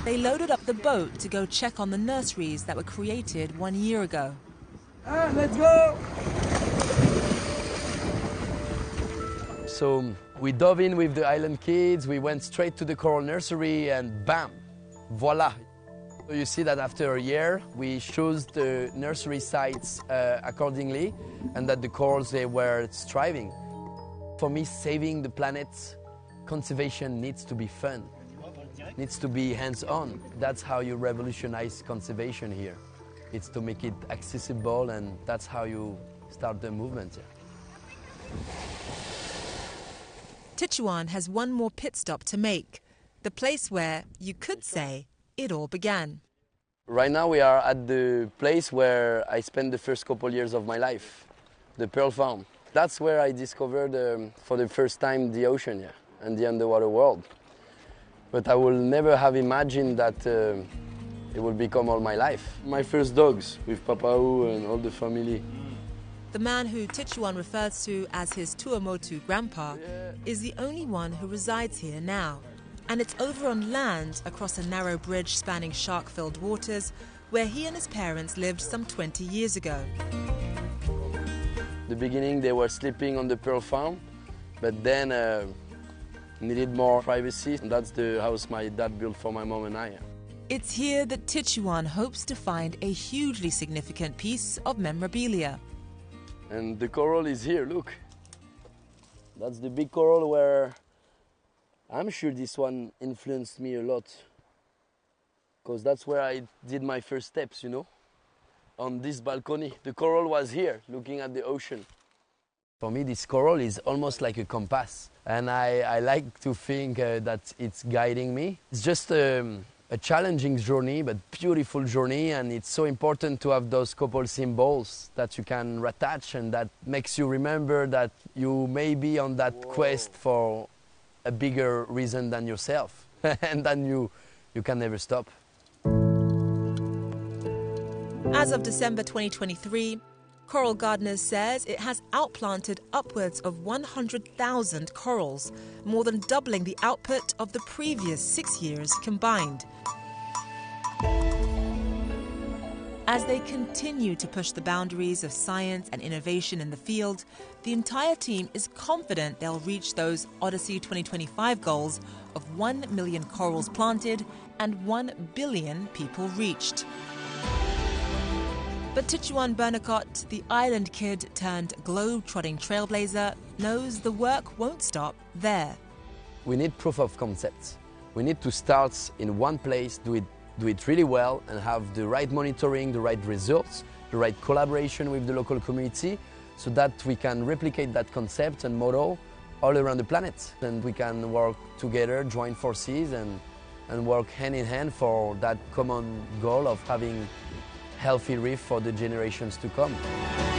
They loaded up the boat to go check on the nurseries that were created 1 year ago. Let's go! So we dove in with the island kids, we went straight to the coral nursery and bam, voila. So you see that after a year, we chose the nursery sites accordingly and that the corals, they were thriving. For me, saving the planet, conservation needs to be fun, needs to be hands-on. That's how you revolutionize conservation here. It's to make it accessible, and that's how you start the movement here. Tichuan has one more pit stop to make, the place where, you could say, it all began. Right now we are at the place where I spent the first couple years of my life, the Pearl Farm. That's where I discovered for the first time the ocean here and the underwater world. But I will never have imagined that it will become all my life. My first dogs with Papau and all the family. The man who Tichuan refers to as his Tuamotu grandpa is the only one who resides here now. And it's over on land across a narrow bridge spanning shark-filled waters where he and his parents lived some 20 years ago. The beginning they were sleeping on the Pearl Farm, but then needed more privacy. And that's the house my dad built for my mom and I. It's here that Tichuan hopes to find a hugely significant piece of memorabilia. And the coral is here, look. That's the big coral where I'm sure this one influenced me a lot. Because that's where I did my first steps, you know, on this balcony. The coral was here, looking at the ocean. For me, this coral is almost like a compass. And I like to think that it's guiding me. It's just a challenging journey, but beautiful journey, and it's so important to have those couple symbols that you can attach and that makes you remember that you may be on that quest for a bigger reason than yourself, and then you can never stop. As of December 2023, Coral Gardeners says it has outplanted upwards of 100,000 corals, more than doubling the output of the previous 6 years combined. As they continue to push the boundaries of science and innovation in the field, the entire team is confident they'll reach those Odyssey 2025 goals of 1 million corals planted and 1 billion people reached. But Tichuan Bernacott, the island kid turned globe-trotting trailblazer, knows the work won't stop there. We need proof of concept. We need to start in one place, do it really well, and have the right monitoring, the right results, the right collaboration with the local community, so that we can replicate that concept and model all around the planet. And we can work together, join forces, and work hand in hand for that common goal of having healthy reef for the generations to come.